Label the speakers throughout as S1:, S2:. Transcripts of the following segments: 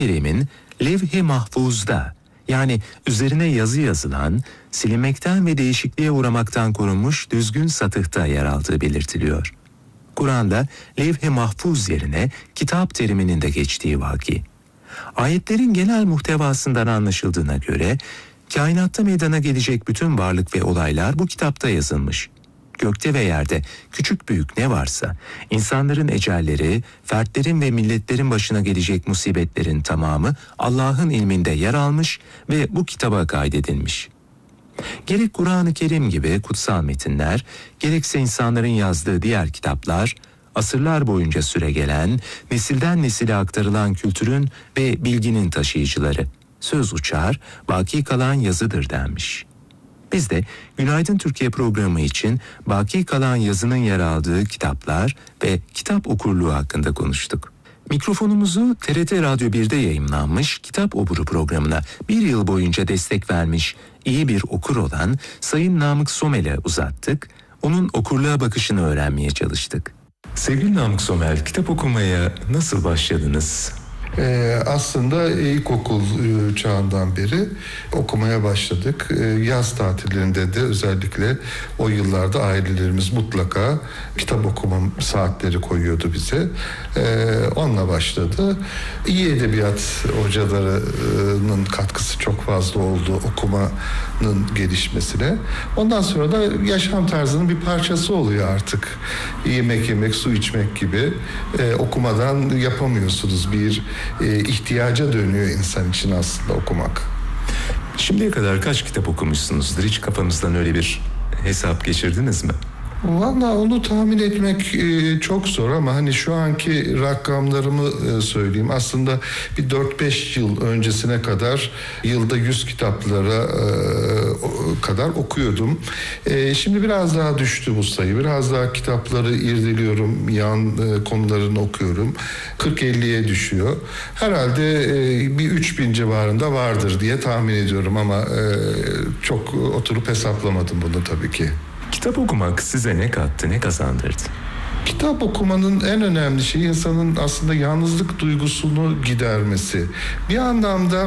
S1: Kerim'in Levh-i Mahfuz'da, yani üzerine yazı yazılan, silinmekten ve değişikliğe uğramaktan korunmuş düzgün satıhta yer aldığı belirtiliyor. Kur'an'da Levh-i Mahfuz yerine kitap teriminin de geçtiği vaki. Ayetlerin genel muhtevasından anlaşıldığına göre, kainatta meydana gelecek bütün varlık ve olaylar bu kitapta yazılmış. Gökte ve yerde küçük büyük ne varsa, insanların ecelleri, fertlerin ve milletlerin başına gelecek musibetlerin tamamı Allah'ın ilminde yer almış ve bu kitaba kaydedilmiş. Gerek Kur'an-ı Kerim gibi kutsal metinler, gerekse insanların yazdığı diğer kitaplar, asırlar boyunca süregelen, nesilden nesile aktarılan kültürün ve bilginin taşıyıcıları. Söz uçar, baki kalan yazıdır denmiş. Biz de Günaydın Türkiye programı için baki kalan yazının yer aldığı kitaplar ve kitap okurluğu hakkında konuştuk. Mikrofonumuzu TRT Radyo 1'de yayımlanmış Kitap Oburu programına bir yıl boyunca destek vermiş iyi bir okur olan Sayın Namık Somel'e uzattık, onun okurluğa bakışını öğrenmeye çalıştık. Sevgili Namık Somel, kitap okumaya nasıl başladınız?
S2: Aslında ilkokul çağından beri okumaya başladık. Yaz tatillerinde de özellikle o yıllarda ailelerimiz mutlaka kitap okuma saatleri koyuyordu bize. Onunla başladı. İyi edebiyat hocalarının katkısı çok fazla oldu okumanın gelişmesine. Ondan sonra da yaşam tarzının bir parçası oluyor artık. Yemek yemek, su içmek gibi okumadan yapamıyorsunuz. Bir ihtiyaca dönüyor insan için aslında okumak.
S1: Şimdiye kadar kaç kitap okumuşsunuzdur? Hiç kafanızdan öyle bir hesap geçirdiniz mi?
S2: Vallahi onu tahmin etmek çok zor ama hani şu anki rakamlarımı söyleyeyim. Aslında bir 4-5 yıl öncesine kadar yılda 100 kitaplara kadar okuyordum. Şimdi biraz daha düştü bu sayı. Biraz daha kitapları irdeliyorum, yan konularını okuyorum. 40-50'ye düşüyor. Herhalde bir 3000 civarında vardır diye tahmin ediyorum ama çok oturup hesaplamadım bunu tabii ki.
S1: Kitap okumak size ne kattı, ne kazandırdı?
S2: Kitap okumanın en önemli şeyi insanın aslında yalnızlık duygusunu gidermesi. Bir anlamda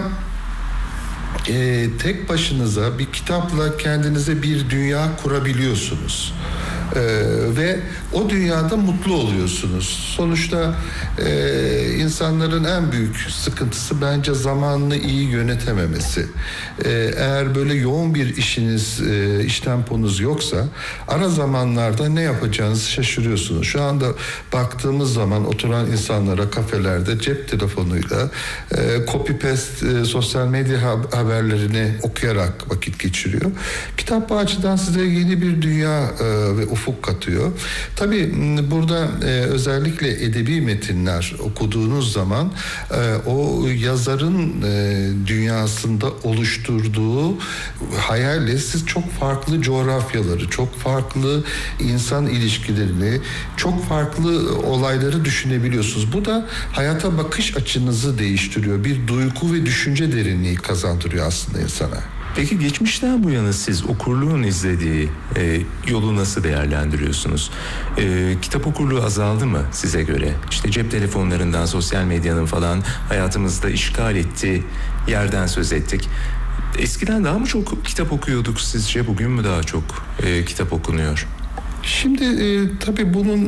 S2: tek başınıza bir kitapla kendinize bir dünya kurabiliyorsunuz. Ve o dünyada mutlu oluyorsunuz. Sonuçta insanların en büyük sıkıntısı bence zamanını iyi yönetememesi. Eğer böyle yoğun bir iş temponuz yoksa ara zamanlarda ne yapacağınızı şaşırıyorsunuz. Şu anda baktığımız zaman oturan insanlara kafelerde cep telefonuyla copy paste sosyal medya haberlerini okuyarak vakit geçiriyor. Kitap bu açıdan size yeni bir dünya ve ufuk katıyor. Tabii burada özellikle edebi metinler okuduğunuz zaman o yazarın dünyasında oluşturduğu hayalle siz çok farklı coğrafyaları, çok farklı insan ilişkilerini, çok farklı olayları düşünebiliyorsunuz. Bu da hayata bakış açınızı değiştiriyor. Bir duygu ve düşünce derinliği kazandırıyor aslında insana.
S1: Peki geçmişten bu yana siz okurluğun izlediği yolu nasıl değerlendiriyorsunuz? Kitap okurluğu azaldı mı size göre? İşte cep telefonlarından, sosyal medyanın falan hayatımızda işgal ettiği yerden söz ettik. Eskiden daha mı çok kitap okuyorduk sizce? Bugün mü daha çok kitap okunuyor?
S2: Şimdi tabii bunun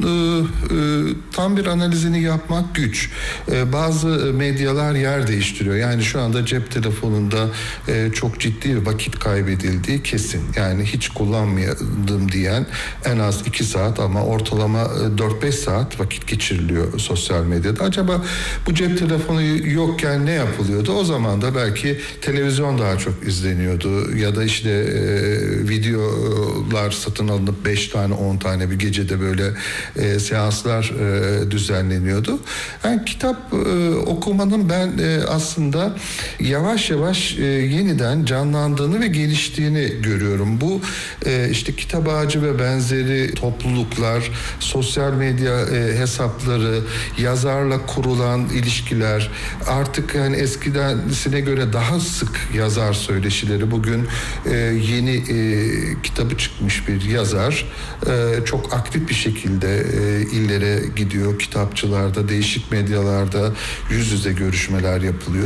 S2: tam bir analizini yapmak güç. Bazı medyalar yer değiştiriyor. Yani şu anda cep telefonunda çok ciddi bir vakit kaybedildiği kesin. Yani hiç kullanmadım diyen en az 2 saat ama ortalama 4-5 saat vakit geçiriliyor sosyal medyada. Acaba bu cep telefonu yokken ne yapılıyordu? O zaman da belki televizyon daha çok izleniyordu ya da işte videolar satın alınıp 5 tane 10 tane bir gecede böyle seanslar düzenleniyordu. Yani kitap okumanın ben aslında yavaş yavaş yeniden canlandığını ve geliştiğini görüyorum. Bu işte Kitap Ağacı ve benzeri topluluklar, sosyal medya hesapları, yazarla kurulan ilişkiler, artık yani eskidensine göre daha sık yazar söyleşileri. Bugün yeni kitabı çıkmış bir yazar çok aktif bir şekilde illere gidiyor, kitapçılarda, değişik medyalarda yüz yüze görüşmeler yapılıyor.